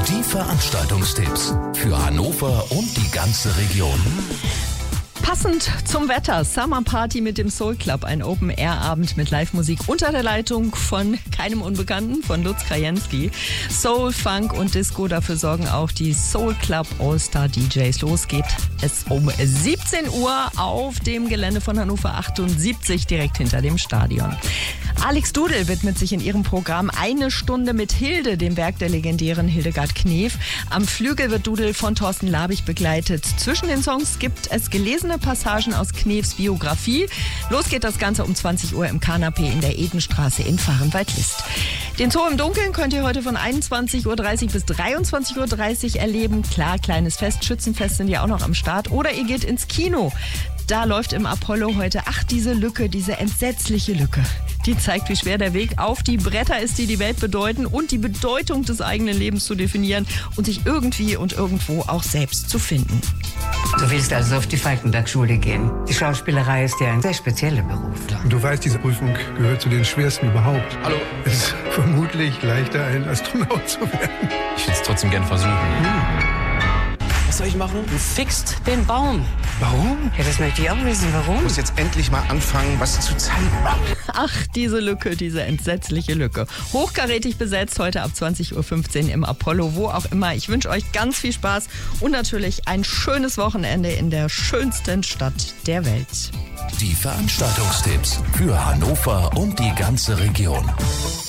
Die Veranstaltungstipps für Hannover und die ganze Region. Passend zum Wetter, Summer Party mit dem Soul Club, ein Open-Air-Abend mit Live-Musik unter der Leitung von keinem Unbekannten, von Lutz Krajenski. Soul, Funk und Disco, dafür sorgen auch die Soul Club All-Star DJs. Los geht es um 17 Uhr auf dem Gelände von Hannover 78, direkt hinter dem Stadion. Alex Dudel widmet sich in ihrem Programm eine Stunde mit Hilde, dem Werk der legendären Hildegard Knef. Am Flügel wird Dudel von Thorsten Labich begleitet. Zwischen den Songs gibt es gelesene Passagen aus Knefs Biografie. Los geht das Ganze um 20 Uhr im Kanapee in der Edenstraße in Vahrenwald-List. Den Zoo im Dunkeln könnt ihr heute von 21.30 Uhr bis 23.30 Uhr erleben. Klar, kleines Fest, Schützenfest sind ja auch noch am Start. Oder ihr geht ins Kino. Da läuft im Apollo heute, diese Lücke, diese entsetzliche Lücke. Die zeigt, wie schwer der Weg auf die Bretter ist, die die Welt bedeuten und die Bedeutung des eigenen Lebens zu definieren und sich irgendwie und irgendwo auch selbst zu finden. Du willst also auf die Falkenberg-Schule gehen. Die Schauspielerei ist ja ein sehr spezieller Beruf. Und du weißt, diese Prüfung gehört zu den schwersten überhaupt. Hallo. Es ist vermutlich leichter, ein Astronaut zu werden. Ich würde es trotzdem gern versuchen. Was soll ich machen? Du fixt den Baum. Warum? Ja, das möchte ich auch wissen. Warum? Ich muss jetzt endlich mal anfangen, was zu zeigen. Diese Lücke, diese entsetzliche Lücke. Hochkarätig besetzt heute ab 20.15 Uhr im Apollo, wo auch immer. Ich wünsche euch ganz viel Spaß und natürlich ein schönes Wochenende in der schönsten Stadt der Welt. Die Veranstaltungstipps für Hannover und die ganze Region.